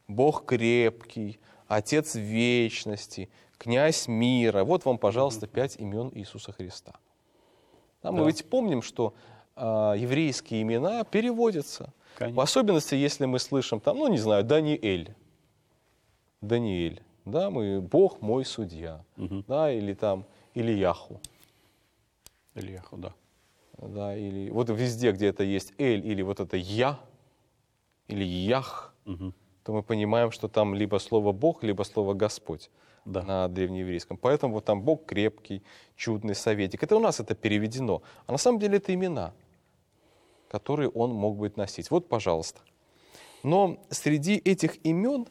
Бог крепкий, Отец вечности, Князь мира. Вот вам, пожалуйста, 5 имен Иисуса Христа. Да, мы ведь помним, что еврейские имена переводятся. Конечно. В особенности, если мы слышим, там, ну, не знаю, Даниэль. Даниэль. Да, мы Бог мой судья. Да, или там Ильяху. Ильяху, да. Да, или вот везде, где это есть Эль, или вот это Я, или Ях, то мы понимаем, что там либо слово Бог, либо слово Господь на древнееврейском. Поэтому вот там Бог крепкий, чудный советник. Это у нас это переведено. А на самом деле это имена, которые он мог бы носить. Вот, пожалуйста. Но среди этих имен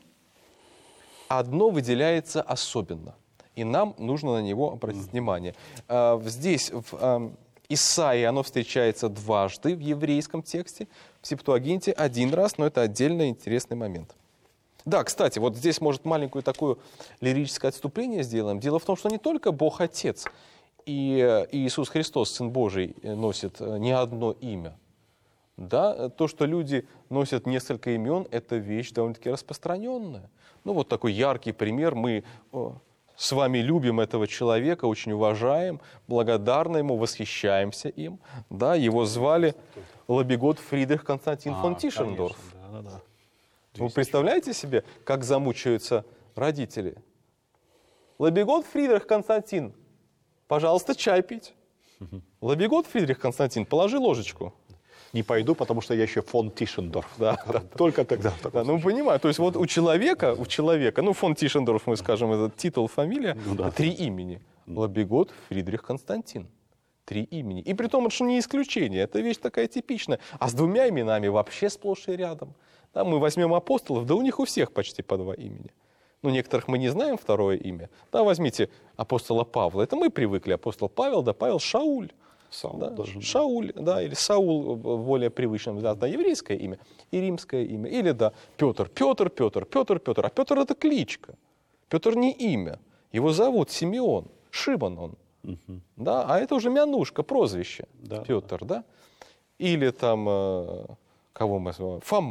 одно выделяется особенно. И нам нужно на него обратить внимание. Здесь, в Исаии, оно встречается дважды в еврейском тексте, в Септуагинте один раз, но это отдельно интересный момент. Да, кстати, вот здесь, может, маленькое такое лирическое отступление сделаем. Дело в том, что не только Бог Отец и Иисус Христос, Сын Божий, носит не одно имя. Да, то, что люди носят несколько имен, это вещь довольно-таки распространенная. Ну, вот такой яркий пример. Мы с вами любим этого человека, очень уважаем, благодарны ему, восхищаемся им. Да, его звали Лабегот Фридрих Константин фон Тишендорф. Да. Вы представляете себе, как замучаются родители? Лабегот Фридрих Константин, пожалуйста, чай пить. Лабегот Фридрих Константин, положи ложечку. Не пойду, потому что я еще фон Тишендорф. Да. Только тогда. Да, ну, понимаю, то есть вот у человека, ну, фон Тишендорф, мы скажем, это титул, фамилия, 3 имени. Лабегот Фридрих Константин. 3 имени. И при том, это не исключение, это вещь такая типичная. А с 2 именами вообще сплошь и рядом. Да, мы возьмем апостолов, да у них у всех почти по 2 имени. Ну, некоторых мы не знаем второе имя. Да, возьмите апостола Павла. Это мы привыкли. Апостол Павел, да, Павел Шауль. Шауль, да, или Саул, более привычным, да, еврейское имя и римское имя. Или, да, Петр. А Петр это кличка. Петр не имя. Его зовут Симеон, Шимон он. Да, а это уже мянушка, прозвище. Петр, да. Или там, кого мы называем? Фома.